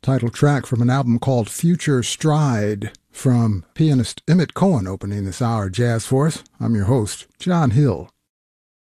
title track from an album called Future Stride from pianist Emmett Cohen opening this hour Jazz for us. I'm your host, John Hill.